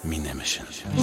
минем өчен.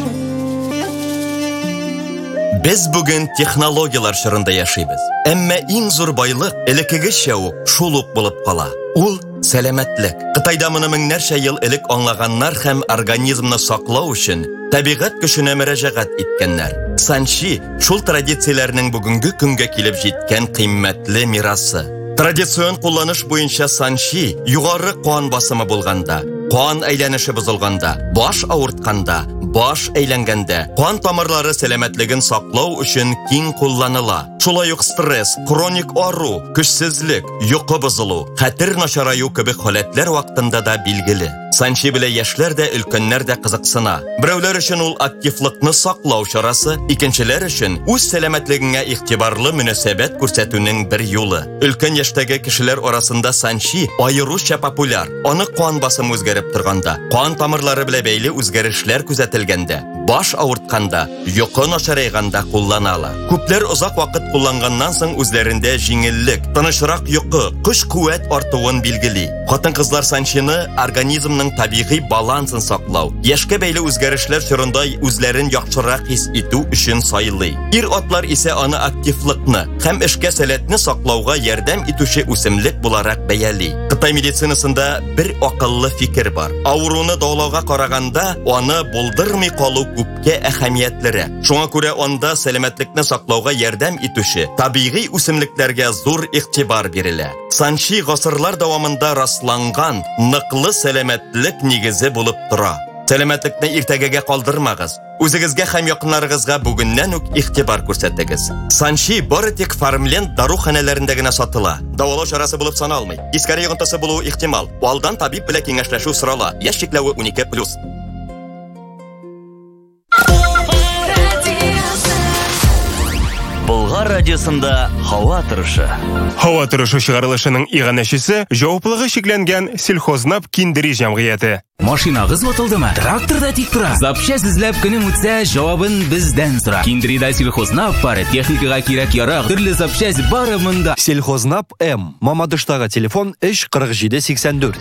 Без бүген технологиялар шырында яшибез. Әмма иң зур байлык элеккегечә үк шул ук булып кала. Ул сәламәтлек. Кытайда моны меңнәрчә ел элек аңлаганнар һәм организмны саклау өчен табигать көченә мөрәҗәгать иткәннәр. Санчи шул традицияләрнең бүгенге көнгә килеп җиткән кыйммәтле мирасы. Традицион кулланыш буенча санчи югары кан басымы булганда, кан әйләнеше бозылганда, баш авыртканда, баш әйләнгәндә, кан тамырлары сәламәтлеген саклау өчен киң кулланыла. Шулай ук стресс, хроник ару, көчсезлек, йокы бозылу, хәтер начараю кебек халәтләр вакытында да билгеле. Санчи белән яшьләр дә, өлкәннәр дә кызыксына. Берәүләр өчен ул активлыкны саклау чарасы, икенчеләр өчен үз сәламәтлегенә игътибарлы мөнәсәбәт күрсәтүнең бер юлы. Өлкән яшьтәге кешеләр арасында санчи аеруча популяр. Аны кан басымы үзгәреп торганда, кан тамырлары белән бәйле үзгәрешләр күзәтелгәндә, баш авыртканда, йокы начарайганда кулланалар. Күпләр озак вакыт кулланганнан соң үзләрендә җиңеллек, тынычрак йокы, көч-куәт артуын билгели. Хатын-кызлар санчины организмның табигый балансын саклау, яшькә бәйле үзгәрешләр чорында үзләрен яхшырак хис итү өчен сайлый. Ир-атлар исә аны активлыкны һәм эшкә сәләтне саклауга ярдәм итүче үсемлек буларак бәяли. Кытай медицинасында бер акыллы фикер бар. Авыруны даулауга караганда, аны булдырмый калу күпкә әһәмиятлерәк. Шуңа күрә анда сәламәтлекне саклауга ярдәм итүче табигый үсемлекләргә зур игътибар бирелә. Санчи гасырлар дәвамында расланган ныклы сәламәтлек нигезе булып тора. Сәламәтлекне иртәгәгә калдырмагыз. Үзегезгә һәм якыннарыгызга бүгеннән үк игътибар күрсәтегез. Санчи бары тик Фармленд даруханәләрендә генә сатыла. Давалау чарасы булып саналмый. Искәре йогынтысы булуы ихтимал. Алдан табиб белән киңәшләшү сорала. Яшь чикләве 12+. Болгар радиосында һава торышы. Һава торышы чыгарылышының иганәчесе җаваплылыгы шикләнгән Сельхознап киндери җәмгыяте. Машинагыз ватылдымы? Тракторда тик тора. Запчасть эзләп көнең үтсә, җавабын бездән сора. Киндерида Сельхознап бары, техникага кирәк ярак, төрле запчасть бары монда. Сельхознап М. Мамадыштагы телефон 34784.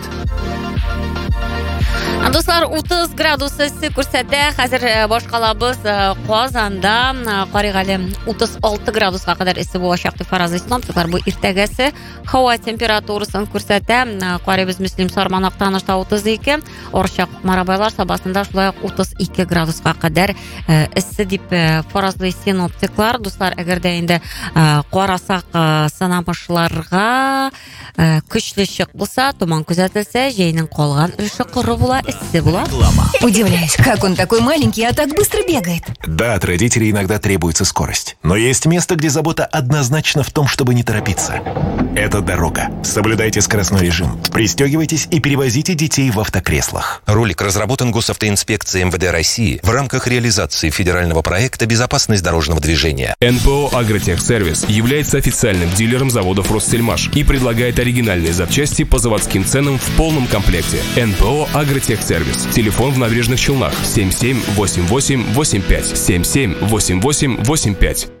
Достар, 30 градус ыссы күрсәтә. Хәзер башкалабыз Казанда карыйгали 36 градуска кадәр иссе булачак дип фаразлый синоптиклар. Бу иртәгәсе һава температурасын күрсәтә. Карыйбыз Мөслим Сарманак танышта 32, Орчак Марабайлар сабасында шулай 32 градуска кадәр иссе дип фаразлый синоптиклар. Достар, әгәр дә инде карасак санамышларга көчле чык булса, туман күзәтелсә, җәйнең калган өлеше коры була. Удивляюсь, как он такой маленький, а так быстро бегает. Да, от родителей иногда требуется скорость. Но есть место, где забота однозначно в том, чтобы не торопиться. Это дорога. Соблюдайте скоростной режим. Пристегивайтесь и перевозите детей в автокреслах. Ролик разработан Госавтоинспекцией МВД России в рамках реализации федерального проекта «Безопасность дорожного движения». НПО «Агротехсервис» является официальным дилером заводов «Россельмаш» и предлагает оригинальные запчасти по заводским ценам в полном комплекте. НПО «Агротехсервис». Телефон в Набережных Челнах 778885. 778885.